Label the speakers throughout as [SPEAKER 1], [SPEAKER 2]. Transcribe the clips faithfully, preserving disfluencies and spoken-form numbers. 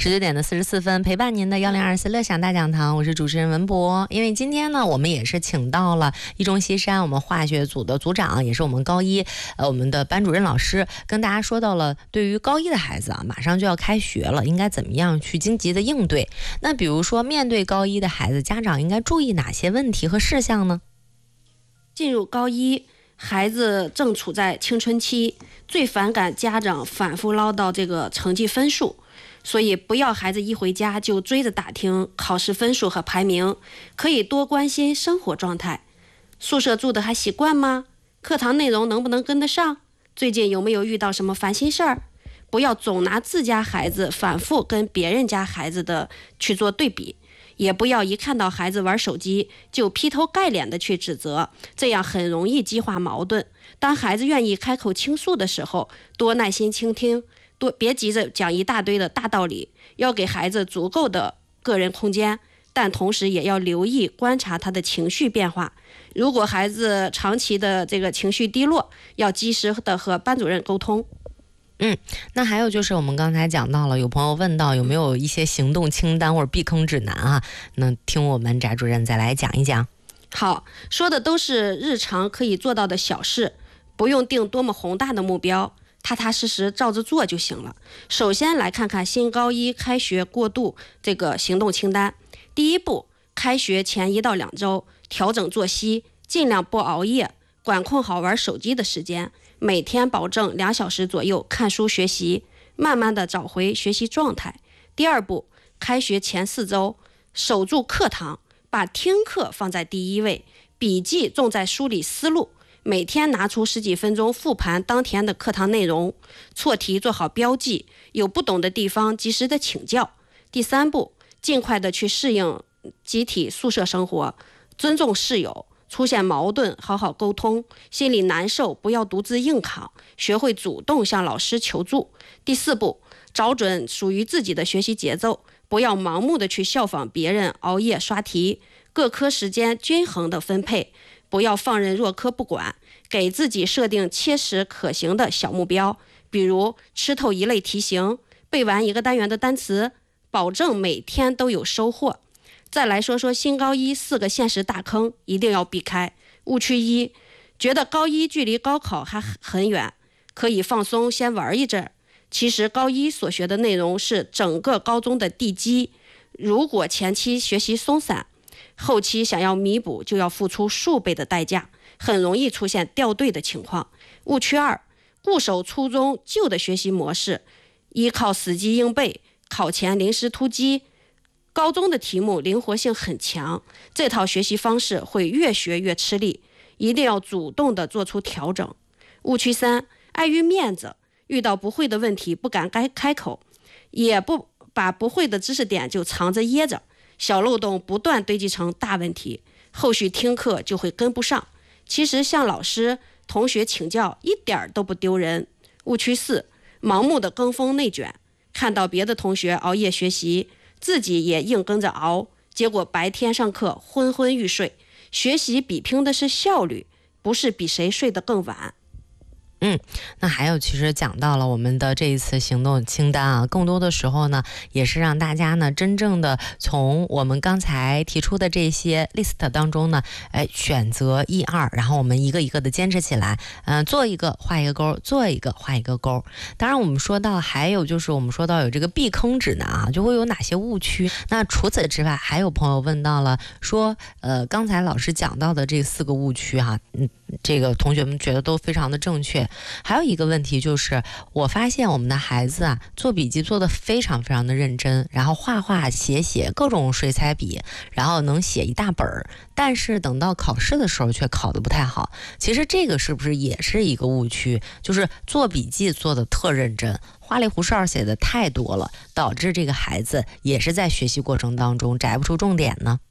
[SPEAKER 1] 十九点的四十四分，陪伴您的幺零二四乐享大讲堂，我是主持人文博。因为今天呢，我们也是请到了一中西山我们化学组的组长，也是我们高一呃我们的班主任老师，跟大家说到了对于高一的孩子啊，马上就要开学了，应该怎么样去积极的应对。那比如说面对高一的孩子，家长应该注意哪些问题和事项呢？
[SPEAKER 2] 进入高一，孩子正处在青春期，最反感家长反复唠叨这个成绩分数，所以不要孩子一回家就追着打听考试分数和排名，可以多关心生活状态。宿舍住的还习惯吗？课堂内容能不能跟得上？最近有没有遇到什么烦心事儿？不要总拿自家孩子反复跟别人家孩子的去做对比，也不要一看到孩子玩手机就劈头盖脸的去指责，这样很容易激化矛盾。当孩子愿意开口倾诉的时候，多耐心倾听，多别急着讲一大堆的大道理，要给孩子足够的个人空间，但同时也要留意观察他的情绪变化。如果孩子长期的这个情绪低落，要及时的和班主任沟通。
[SPEAKER 1] 嗯，那还有就是我们刚才讲到了，有朋友问到有没有一些行动清单或者避坑指南啊？那听我们翟主任再来讲一讲。
[SPEAKER 2] 好，说的都是日常可以做到的小事，不用定多么宏大的目标，踏踏实实照着做就行了。首先来看看新高一开学过渡这个行动清单。第一步，开学前一到两周调整作息，尽量不熬夜，管控好玩手机的时间，每天保证两小时左右看书学习，慢慢的找回学习状态。第二步，开学前四周守住课堂，把听课放在第一位，笔记重在梳理思路，每天拿出十几分钟复盘当天的课堂内容，错题做好标记，有不懂的地方及时的请教。第三步，尽快的去适应集体宿舍生活，尊重室友，出现矛盾好好沟通，心里难受不要独自硬扛，学会主动向老师求助。第四步，找准属于自己的学习节奏，不要盲目的去效仿别人熬夜刷题，各科时间均衡的分配，不要放任弱科不管，给自己设定切实可行的小目标，比如吃透一类题型，背完一个单元的单词，保证每天都有收获。再来说说新高一四个现实大坑，一定要避开。误区一，觉得高一距离高考还很远，可以放松先玩一阵儿。其实高一所学的内容是整个高中的地基，如果前期学习松散，后期想要弥补就要付出数倍的代价，很容易出现掉队的情况。误区二，固守初中旧的学习模式，依靠死记硬背，考前临时突击。高中的题目灵活性很强，这套学习方式会越学越吃力，一定要主动的做出调整。误区三，碍于面子，遇到不会的问题不敢该开口，也不把不会的知识点就藏着掖着，小漏洞不断堆积成大问题，后续听课就会跟不上。其实向老师、同学请教一点都不丢人。误区四，盲目的跟风内卷，看到别的同学熬夜学习，自己也硬跟着熬，结果白天上课昏昏欲睡。学习比拼的是效率，不是比谁睡得更晚。
[SPEAKER 1] 嗯，那还有其实讲到了我们的这一次行动清单啊，更多的时候呢，也是让大家呢真正的从我们刚才提出的这些 list 当中呢，哎，选择一二，然后我们一个一个的坚持起来，嗯、呃，做一个画一个勾，做一个画一个勾。当然我们说到还有就是我们说到有这个避坑指南啊，就会有哪些误区。那除此之外，还有朋友问到了说，呃，刚才老师讲到的这四个误区哈、啊，嗯，这个同学们觉得都非常的正确。还有一个问题就是，我发现我们的孩子啊，做笔记做得非常非常的认真，然后画画写写各种水彩笔，然后能写一大本儿，但是等到考试的时候却考得不太好。其实这个是不是也是一个误区？就是做笔记做得特认真，花里胡哨写的太多了，导致这个孩子也是在学习过程当中摘不出重点呢？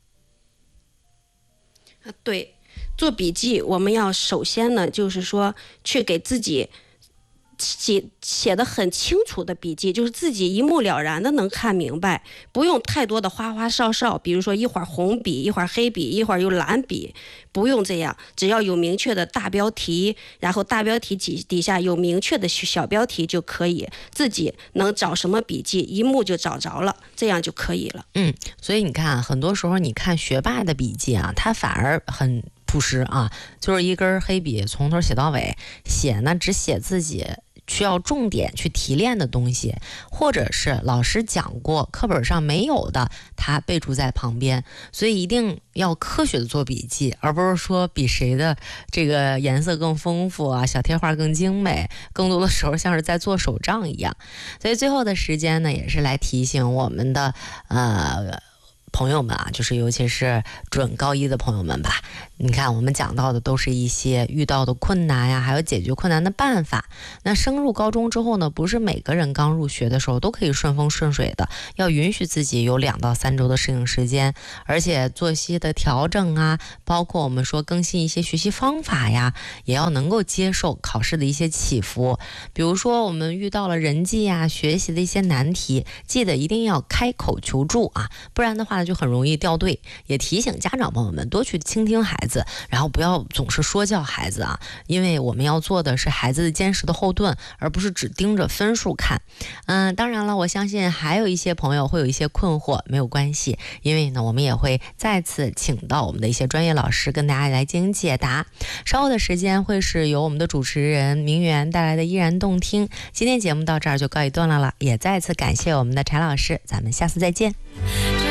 [SPEAKER 2] 对，做笔记我们要首先呢，就是说去给自己写写的很清楚的笔记，就是自己一目了然的能看明白，不用太多的花花哨哨，比如说一会儿红笔，一会儿黑笔，一会儿又蓝笔，不用这样，只要有明确的大标题，然后大标题底底下有明确的小标题就可以，自己能找什么笔记一目就找着了，这样就可以了。
[SPEAKER 1] 嗯，所以你看，很多时候你看学霸的笔记啊，他反而很朴实啊，就是一根黑笔从头写到尾，写呢只写自己需要重点去提炼的东西，或者是老师讲过课本上没有的，他备注在旁边。所以一定要科学的做笔记，而不是说比谁的这个颜色更丰富啊，小贴画更精美，更多的时候像是在做手账一样。所以最后的时间呢，也是来提醒我们的呃朋友们啊，就是尤其是准高一的朋友们吧，你看我们讲到的都是一些遇到的困难呀，还有解决困难的办法。那升入高中之后呢，不是每个人刚入学的时候都可以顺风顺水的，要允许自己有两到三周的适应时间，而且作息的调整啊，包括我们说更新一些学习方法呀，也要能够接受考试的一些起伏。比如说我们遇到了人际呀、学习的一些难题，记得一定要开口求助啊，不然的话就很容易掉队。也提醒家长朋友们多去倾听孩子，然后不要总是说教孩子啊，因为我们要做的是孩子的坚实的后盾，而不是只盯着分数看。嗯，当然了，我相信还有一些朋友会有一些困惑，没有关系，因为呢，我们也会再次请到我们的一些专业老师跟大家来进行解答。稍后的时间会是由我们的主持人明媛带来的依然动听。今天节目到这儿就告一段落了，也再次感谢我们的柴老师，咱们下次再见。